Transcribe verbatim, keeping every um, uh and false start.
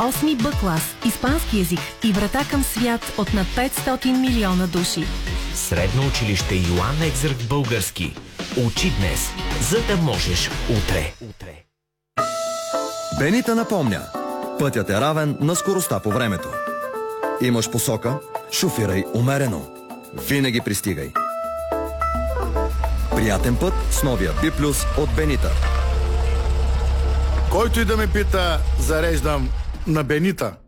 осми Б клас, испански език и врата към свят от над петстотин милиона души. Средно училище Йоан Екзърх български. Учи днес, за да можеш утре. Бенита напомня. Пътят е равен на скоростта по времето. Имаш посока, шофирай умерено. Винаги пристигай. Приятен път с новия Би Плюс от Бенита. Който и да ме пита, зареждам на Бенита.